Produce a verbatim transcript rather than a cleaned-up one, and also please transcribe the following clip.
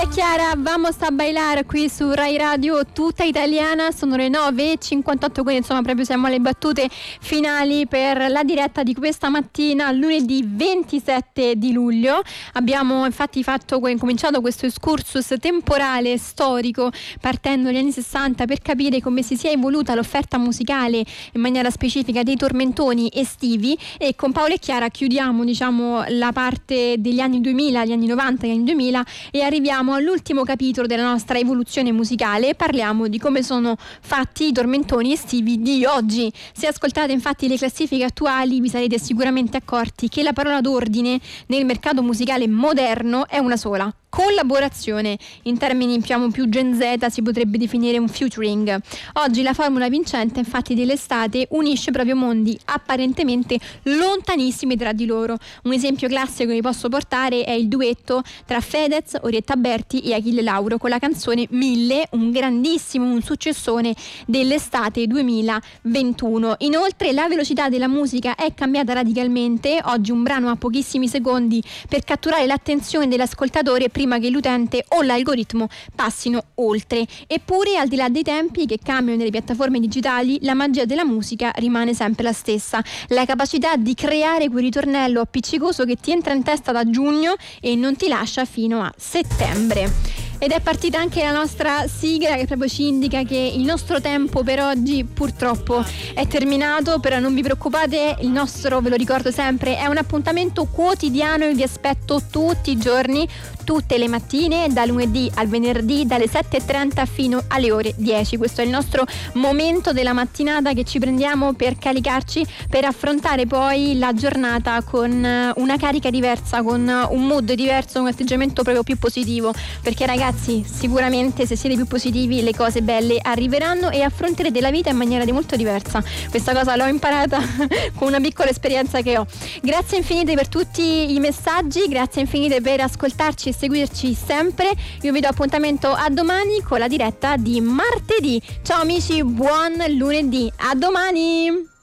Chiara, vamos a bailar qui su Rai Radio tutta italiana. Sono le nove e cinquantotto, quindi insomma proprio siamo alle battute finali per la diretta di questa mattina, lunedì ventisette di luglio. Abbiamo infatti fatto, cominciato questo excursus temporale storico partendo dagli anni sessanta per capire come si sia evoluta l'offerta musicale in maniera specifica dei tormentoni estivi, e con Paolo e Chiara chiudiamo diciamo la parte degli anni duemila, gli anni novanta, gli anni duemila, e arriviamo all'ultimo capitolo della nostra evoluzione musicale. Parliamo di come sono fatti i tormentoni estivi di oggi. Se ascoltate infatti le classifiche attuali vi sarete sicuramente accorti che la parola d'ordine nel mercato musicale moderno è una sola: collaborazione. In termini diciamo più Gen Z si potrebbe definire un featuring. Oggi la formula vincente infatti dell'estate unisce proprio mondi apparentemente lontanissimi tra di loro. Un esempio classico che vi posso portare è il duetto tra Fedez, Orietta Berti e Achille Lauro con la canzone Mille, un grandissimo, un successone dell'estate duemilaventuno. Inoltre la velocità della musica è cambiata radicalmente. Oggi un brano ha pochissimi secondi per catturare l'attenzione dell'ascoltatore prima che l'utente o l'algoritmo passino oltre. Eppure, al di là dei tempi che cambiano nelle piattaforme digitali, la magia della musica rimane sempre la stessa: la capacità di creare quel ritornello appiccicoso che ti entra in testa da giugno e non ti lascia fino a settembre. Ed è partita anche la nostra sigla, che proprio ci indica che il nostro tempo per oggi purtroppo è terminato. Però non vi preoccupate, il nostro, ve lo ricordo sempre, è un appuntamento quotidiano e vi aspetto tutti i giorni, tutte le mattine, da lunedì al venerdì, dalle sette e trenta fino alle ore dieci. Questo è il nostro momento della mattinata che ci prendiamo per caricarci, per affrontare poi la giornata con una carica diversa, con un mood diverso, un atteggiamento proprio più positivo, perché ragazzi, sicuramente se siete più positivi le cose belle arriveranno e affronterete la vita in maniera di molto diversa. Questa cosa l'ho imparata con una piccola esperienza che ho. Grazie infinite per tutti i messaggi, grazie infinite per ascoltarci e seguirci sempre. Io vi do appuntamento a domani con la diretta di martedì. Ciao amici, buon lunedì, a domani!